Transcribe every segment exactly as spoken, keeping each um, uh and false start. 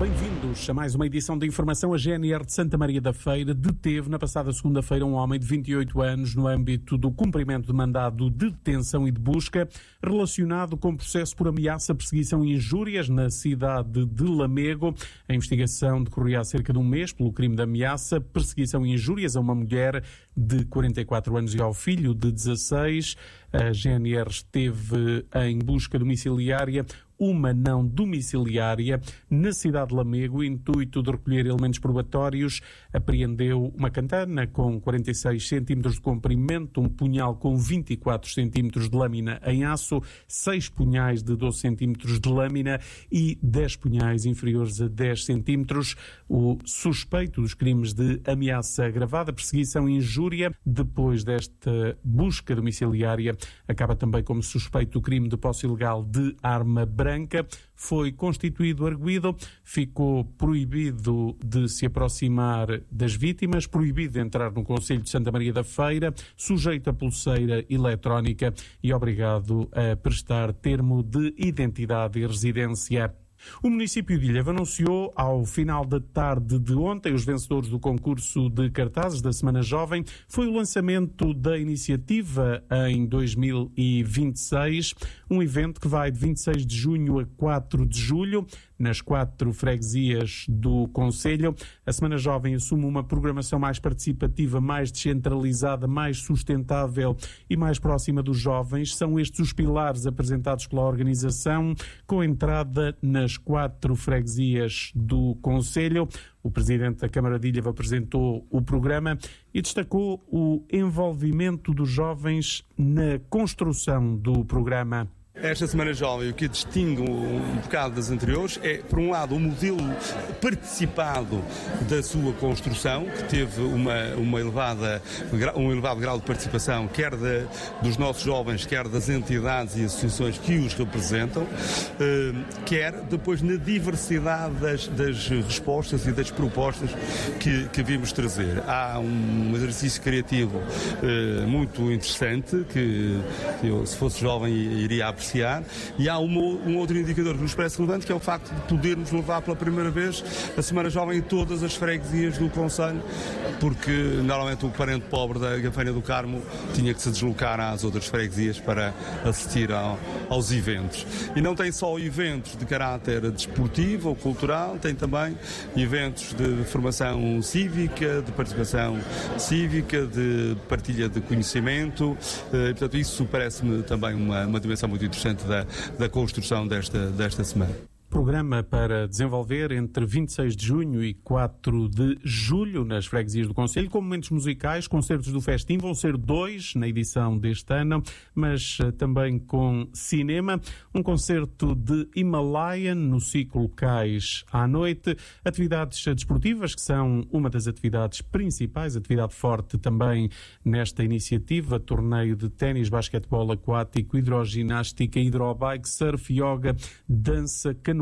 Bem-vindos a mais uma edição da Informação. A G N R de Santa Maria da Feira deteve na passada segunda-feira um homem de vinte e oito anos no âmbito do cumprimento de mandado de detenção e de busca relacionado com processo por ameaça, perseguição e injúrias na cidade de Lamego. A investigação decorria há cerca de um mês pelo crime de ameaça, perseguição e injúrias a uma mulher de quarenta e quatro anos e ao filho de dezasseis. A G N R esteve em busca domiciliária, uma não domiciliária, na cidade de Lamego, intuito de recolher elementos probatórios. Apreendeu uma cantana com quarenta e seis centímetros de comprimento, um punhal com vinte e quatro centímetros de lâmina em aço, seis punhais de doze centímetros de lâmina e dez punhais inferiores a dez centímetros. O suspeito dos crimes de ameaça agravada, perseguição e injúria, depois desta busca domiciliária, acaba também como suspeito do crime de posse ilegal de arma branca. Foi constituído arguido, ficou proibido de se aproximar das vítimas, proibido de entrar no concelho de Santa Maria da Feira, sujeito a pulseira eletrónica e obrigado a prestar termo de identidade e residência. O município de Ilhavo anunciou ao final da tarde de ontem os vencedores do concurso de cartazes da Semana Jovem. Foi o lançamento da iniciativa em dois mil e vinte e seis, um evento que vai de vinte e seis de junho a quatro de julho, nas quatro freguesias do concelho. A Semana Jovem assume uma programação mais participativa, mais descentralizada, mais sustentável e mais próxima dos jovens. São estes os pilares apresentados pela organização, com entrada nas quatro freguesias do concelho. O presidente da Câmara de Ilhavo apresentou o programa e destacou o envolvimento dos jovens na construção do programa. Esta Semana Jovem, o que distingue um bocado das anteriores é, por um lado, o modelo participado da sua construção, que teve uma, uma elevada, um elevado grau de participação, quer de, dos nossos jovens, quer das entidades e associações que os representam, eh, quer depois na diversidade das, das respostas e das propostas que, que vimos trazer. Há um exercício criativo eh, muito interessante, que eu, se fosse jovem, iria apreciar. E há uma, um outro indicador que nos parece relevante, que é o facto de podermos levar pela primeira vez a Semana Jovem em todas as freguesias do concelho, porque normalmente o parente pobre da Gafeira do Carmo tinha que se deslocar às outras freguesias para assistir ao, aos eventos. E não tem só eventos de caráter desportivo ou cultural, tem também eventos de formação cívica, de participação cívica, de partilha de conhecimento. E, portanto, isso parece-me também uma, uma dimensão muito interessante Da, da construção desta, desta semana. Programa para desenvolver entre vinte e seis de junho e quatro de julho nas freguesias do concelho, com momentos musicais. Concertos do Festim vão ser dois na edição deste ano, mas uh, também com cinema. Um concerto de Himalayan no ciclo Cais à noite. Atividades desportivas, que são uma das atividades principais, atividade forte também nesta iniciativa. Torneio de ténis, basquetebol aquático, hidroginástica, hidrobike, surf, yoga, dança, canoagem,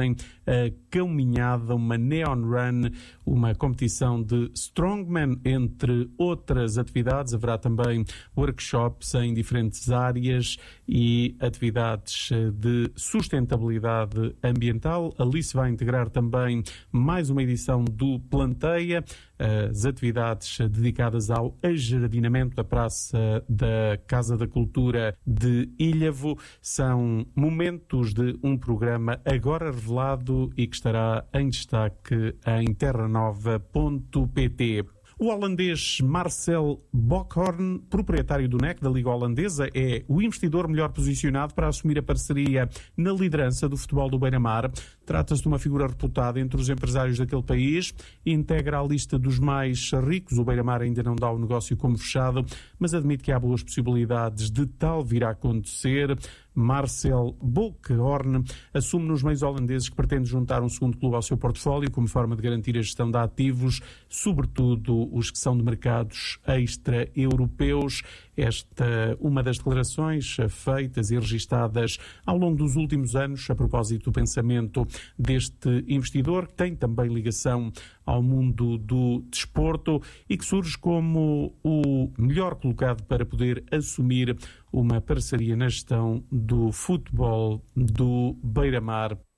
a caminhada, uma neon run, uma competição de strongman, entre outras atividades. Haverá também workshops em diferentes áreas e atividades de sustentabilidade ambiental. A Alice vai integrar também mais uma edição do Planteia, as atividades dedicadas ao ajardinamento da Praça da Casa da Cultura de Ilhavo. São momentos de um programa agora revelado e que estará em destaque em terranova ponto pt. O holandês Marcel Bockhorn, proprietário do N E C, da Liga Holandesa, é o investidor melhor posicionado para assumir a parceria na liderança do futebol do Beira-Mar. Trata-se de uma figura reputada entre os empresários daquele país, integra a lista dos mais ricos. O Beira-Mar ainda não dá o negócio como fechado, mas admite que há boas possibilidades de tal vir a acontecer. Marcel Bockhorn assume nos meios holandeses que pretende juntar um segundo clube ao seu portfólio como forma de garantir a gestão de ativos, sobretudo os que são de mercados extra-europeus. Esta uma das declarações feitas e registadas ao longo dos últimos anos a propósito do pensamento deste investidor, que tem também ligação ao mundo do desporto e que surge como o melhor colocado para poder assumir uma parceria na gestão do futebol do Beira-Mar.